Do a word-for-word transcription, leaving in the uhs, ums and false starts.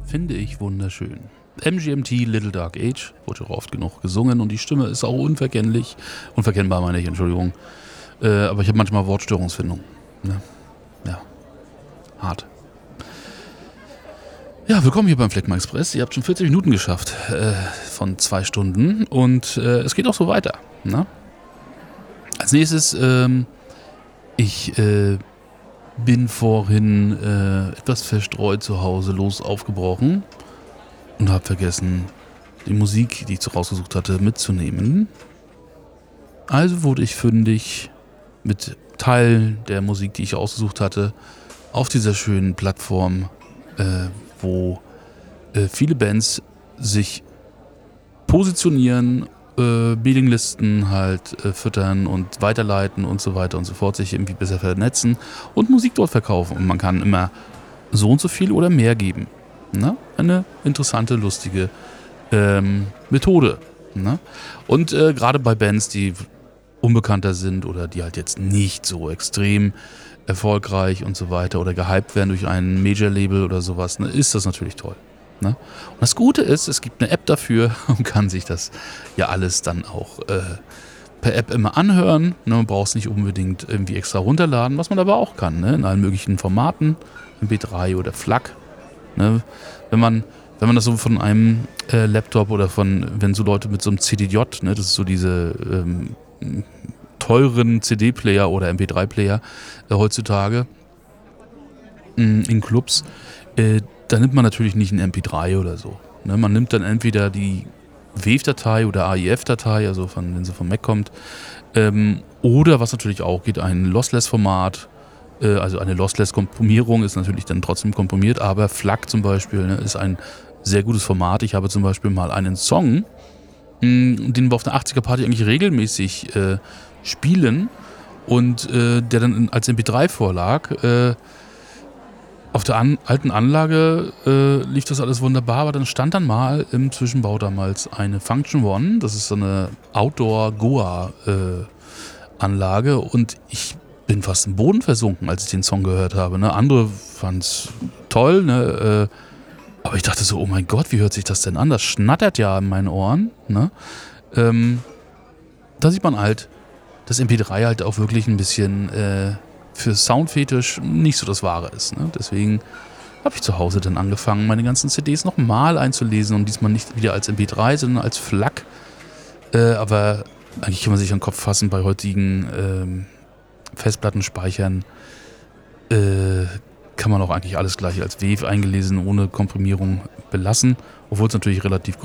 finde ich wunderschön. M G M T, Little Dark Age, wurde auch oft genug gesungen und die Stimme ist auch unverkennlich. Unverkennbar meine ich, Entschuldigung. Äh, aber ich habe manchmal Wortstörungsfindung. Ne? Ja, hart. Ja, willkommen hier beim Fleckma Express. Ihr habt schon vierzig Minuten geschafft äh, von zwei Stunden und äh, es geht auch so weiter. Ne? Als nächstes, ähm, ich äh, bin vorhin äh, etwas verstreut zu Hause los aufgebrochen und habe vergessen, die Musik, die ich rausgesucht hatte, mitzunehmen. Also wurde ich fündig mit Teil der Musik, die ich ausgesucht hatte, auf dieser schönen Plattform, äh, wo äh, viele Bands sich positionieren, äh, Mailinglisten halt äh, füttern und weiterleiten und so weiter und so fort, sich irgendwie besser vernetzen und Musik dort verkaufen. Und man kann immer so und so viel oder mehr geben. Ne? Eine interessante, lustige ähm, Methode. Ne? Und äh, gerade bei Bands, die unbekannter sind oder die halt jetzt nicht so extrem erfolgreich und so weiter oder gehypt werden durch ein Major-Label oder sowas, ne, ist das natürlich toll. Ne? Und das Gute ist, es gibt eine App dafür und kann sich das ja alles dann auch äh, per App immer anhören. Ne? Man braucht es nicht unbedingt irgendwie extra runterladen, was man aber auch kann, ne? In allen möglichen Formaten, M P drei oder FLAC. Ne? Wenn man wenn man das so von einem äh, Laptop oder von, wenn so Leute mit so einem C D J, ne, das ist so diese ähm, teuren C D-Player oder M P drei Player äh, heutzutage mh, in Clubs, äh, da nimmt man natürlich nicht ein M P drei oder so. Ne? Man nimmt dann entweder die Wave-Datei oder A I F-Datei, also von, wenn sie vom Mac kommt, ähm, oder was natürlich auch geht, ein Lossless-Format, äh, also eine Lossless-Komprimierung ist natürlich dann trotzdem komprimiert, aber FLAC zum Beispiel, ne, ist ein sehr gutes Format. Ich habe zum Beispiel mal einen Song, mh, den wir auf der achtziger Party eigentlich regelmäßig äh, spielen und äh, der dann in, als M P drei vorlag. Äh, auf der an, alten Anlage äh, lief das alles wunderbar, aber dann stand dann mal im Zwischenbau damals eine Function One, das ist so eine Outdoor-Goa-Anlage äh, und ich bin fast im Boden versunken, als ich den Song gehört habe. Ne? Andere fanden es toll, ne? äh, aber ich dachte so, oh mein Gott, wie hört sich das denn an? Das schnattert ja in meinen Ohren. Ne? Ähm, da sieht man halt, dass M P drei halt auch wirklich ein bisschen äh, für Soundfetisch nicht so das Wahre ist. Ne? Deswegen habe ich zu Hause dann angefangen, meine ganzen C Ds nochmal einzulesen und diesmal nicht wieder als M P drei, sondern als FLAC. Äh, aber eigentlich kann man sich an den Kopf fassen, bei heutigen ähm, Festplattenspeichern äh, kann man auch eigentlich alles gleich als Wave eingelesen, ohne Komprimierung belassen, obwohl es natürlich relativ